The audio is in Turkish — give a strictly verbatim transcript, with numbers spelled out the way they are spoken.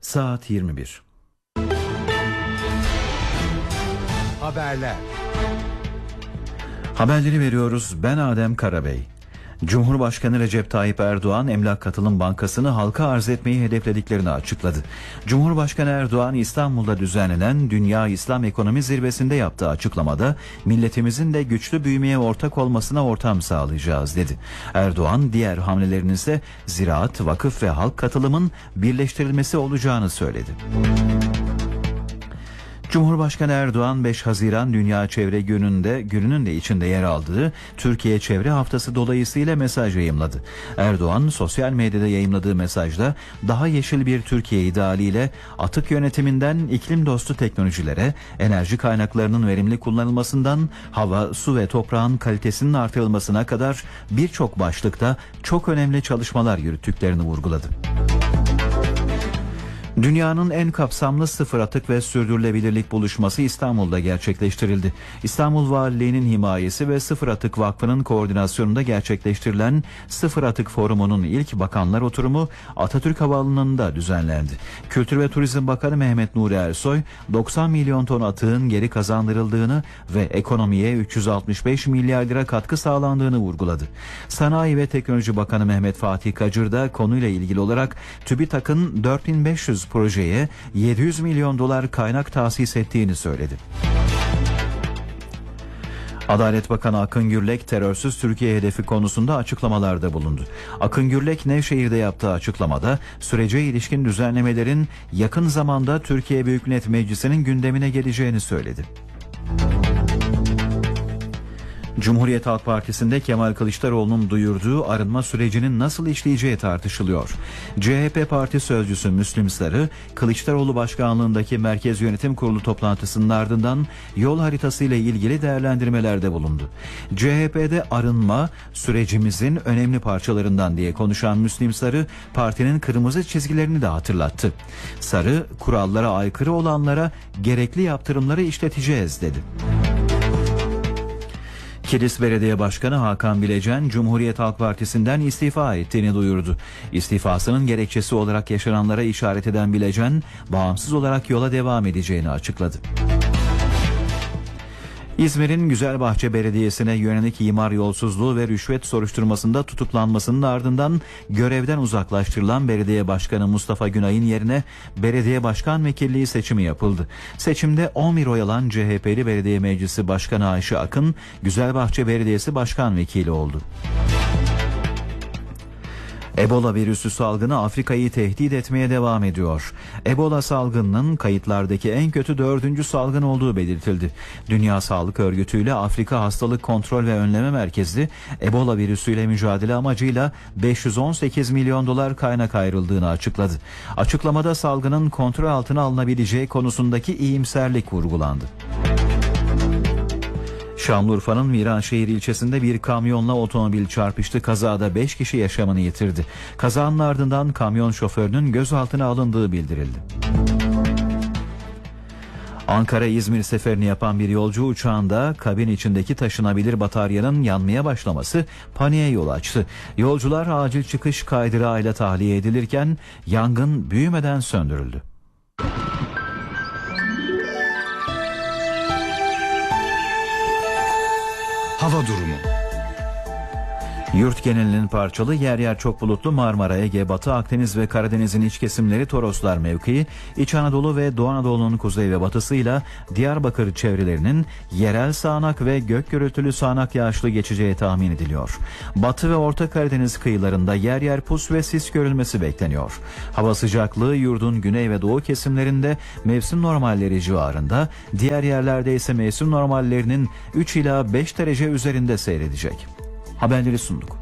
Saat yirmi bir. Haberler. Haberleri veriyoruz. Ben Adem Karabey. Cumhurbaşkanı Recep Tayyip Erdoğan, Emlak Katılım Bankası'nı halka arz etmeyi hedeflediklerini açıkladı. Cumhurbaşkanı Erdoğan, İstanbul'da düzenlenen Dünya İslam Ekonomi Zirvesi'nde yaptığı açıklamada, milletimizin de güçlü büyümeye ortak olmasına ortam sağlayacağız dedi. Erdoğan, diğer hamlelerin ise ziraat, vakıf ve halk katılımın birleştirilmesi olacağını söyledi. Cumhurbaşkanı Erdoğan, beş Haziran Dünya Çevre Günü'nde gününün de içinde yer aldığı Türkiye Çevre Haftası dolayısıyla mesaj yayımladı. Erdoğan, sosyal medyada yayımladığı mesajda daha yeşil bir Türkiye idealiyle atık yönetiminden iklim dostu teknolojilere, enerji kaynaklarının verimli kullanılmasından hava, su ve toprağın kalitesinin artırılmasına kadar birçok başlıkta çok önemli çalışmalar yürüttüklerini vurguladı. Dünyanın en kapsamlı sıfır atık ve sürdürülebilirlik buluşması İstanbul'da gerçekleştirildi. İstanbul Valiliği'nin himayesi ve Sıfır Atık Vakfı'nın koordinasyonunda gerçekleştirilen Sıfır Atık Forumu'nun ilk bakanlar oturumu Atatürk Havaalanı'nda düzenlendi. Kültür ve Turizm Bakanı Mehmet Nuri Ersoy, doksan milyon ton atığın geri kazandırıldığını ve ekonomiye üç yüz altmış beş milyar lira katkı sağlandığını vurguladı. Sanayi ve Teknoloji Bakanı Mehmet Fatih Kacır da konuyla ilgili olarak TÜBİTAK'ın dört bin beş yüz projeye yedi yüz milyon dolar kaynak tahsis ettiğini söyledi. Adalet Bakanı Akın Gürlek, terörsüz Türkiye hedefi konusunda açıklamalarda bulundu. Akın Gürlek, Nevşehir'de yaptığı açıklamada sürece ilişkin düzenlemelerin yakın zamanda Türkiye Büyük Millet Meclisi'nin gündemine geleceğini söyledi. Cumhuriyet Halk Partisi'nde Kemal Kılıçdaroğlu'nun duyurduğu arınma sürecinin nasıl işleyeceği tartışılıyor. C H P Parti Sözcüsü Müslüm Sarı, Kılıçdaroğlu başkanlığındaki Merkez Yönetim Kurulu toplantısının ardından yol haritası ile ilgili değerlendirmelerde bulundu. C H P'de arınma sürecimizin önemli parçalarından diye konuşan Müslüm Sarı, partinin kırmızı çizgilerini de hatırlattı. Sarı, kurallara aykırı olanlara gerekli yaptırımları işleteceğiz dedi. Kilis Belediye Başkanı Hakan Bilecen, Cumhuriyet Halk Partisi'nden istifa ettiğini duyurdu. İstifasının gerekçesi olarak yaşananlara işaret eden Bilecen, bağımsız olarak yola devam edeceğini açıkladı. İzmir'in Güzelbahçe Belediyesi'ne yönelik imar yolsuzluğu ve rüşvet soruşturmasında tutuklanmasının ardından görevden uzaklaştırılan Belediye Başkanı Mustafa Günay'ın yerine Belediye Başkan Vekilliği seçimi yapıldı. Seçimde on bir oy alan C H P'li Belediye Meclisi Başkanı Ayşe Akın, Güzelbahçe Belediyesi Başkan Vekili oldu. Ebola virüsü salgını Afrika'yı tehdit etmeye devam ediyor. Ebola salgınının kayıtlardaki en kötü dördüncü salgın olduğu belirtildi. Dünya Sağlık Örgütü ile Afrika Hastalık Kontrol ve Önleme Merkezi, Ebola virüsüyle mücadele amacıyla beş yüz on sekiz milyon dolar kaynak ayrıldığını açıkladı. Açıklamada salgının kontrol altına alınabileceği konusundaki iyimserlik vurgulandı. Şanlıurfa'nın Viranşehir ilçesinde bir kamyonla otomobil çarpıştı. Kazada beş kişi yaşamını yitirdi. Kazanın ardından kamyon şoförünün gözaltına alındığı bildirildi. Ankara-İzmir seferini yapan bir yolcu uçağında kabin içindeki taşınabilir bataryanın yanmaya başlaması paniğe yol açtı. Yolcular acil çıkış kaydırağıyla tahliye edilirken yangın büyümeden söndürüldü. Hava durumu. Yurt genelinin parçalı, yer yer çok bulutlu Marmara, Ege, Batı Akdeniz ve Karadeniz'in iç kesimleri, Toroslar mevkii, İç Anadolu ve Doğu Anadolu'nun kuzey ve batısıyla Diyarbakır çevrelerinin yerel sağanak ve gök gürültülü sağanak yağışlı geçeceği tahmin ediliyor. Batı ve Orta Karadeniz kıyılarında yer yer pus ve sis görülmesi bekleniyor. Hava sıcaklığı yurdun güney ve doğu kesimlerinde mevsim normalleri civarında, diğer yerlerde ise mevsim normallerinin üç ila beş derece üzerinde seyredecek. Haberleri sunduk.